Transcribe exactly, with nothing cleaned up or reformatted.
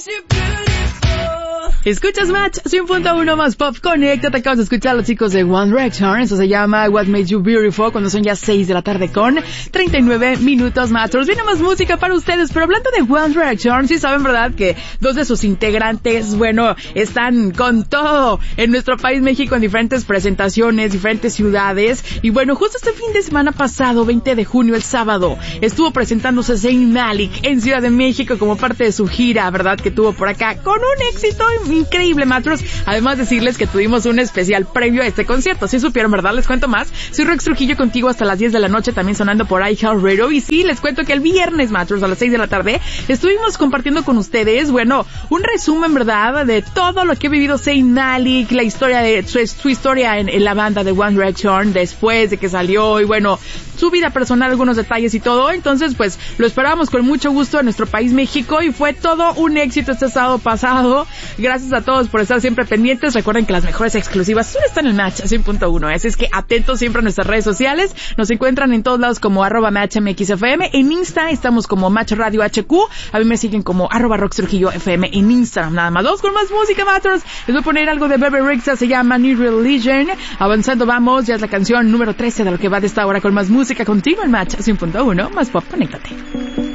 Escuchas Match cien punto uno más Pop Connect. Te acabas de escuchar a los chicos de One Direction. Eso se llama What Made You Beautiful, cuando son ya seis de la tarde con treinta y nueve minutos más. Viene más música para ustedes, pero hablando de One Direction, sí saben, ¿verdad?, que dos de sus integrantes, bueno, están con todo en nuestro país, México, en diferentes presentaciones, diferentes ciudades. Y bueno, justo este fin de semana pasado, veinte de junio, el sábado, estuvo presentándose Zayn Malik en Ciudad de México como parte de su gira, ¿verdad?, que tuvo por acá, con un éxito increíble, Matros. Además, decirles que tuvimos un especial previo a este concierto. Si supieron, ¿verdad? Les cuento más. Soy Rox Trujillo contigo hasta las diez de la noche, también sonando por iHeartRadio. Y sí, les cuento que el viernes, Matros, a las seis de la tarde, estuvimos compartiendo con ustedes, bueno, un resumen, ¿verdad?, de todo lo que ha vivido Zayn Malik, la historia de su, su historia en, en la banda de One Direction, después de que salió, y bueno, su vida personal, algunos detalles y todo. Entonces, pues, lo esperábamos con mucho gusto en nuestro país, México, y fue todo un éxito este sábado pasado. Gracias a todos por estar siempre pendientes. Recuerden que las mejores exclusivas solo están en Match cien punto uno. Así es que atentos siempre a nuestras redes sociales. Nos encuentran en todos lados como arroba Match M X F M. En Insta estamos como Match Radio H Q. A mí me siguen como arroba Rox Trujillo F M en Instagram. Nada más. Vamos con más música, Matros. Les voy a poner algo de Bebe Rexha. Se llama New Religion. Avanzando vamos. Ya es la canción número trece de lo que va de esta hora con más música continua en Match cien punto uno. Más pop, conéctate.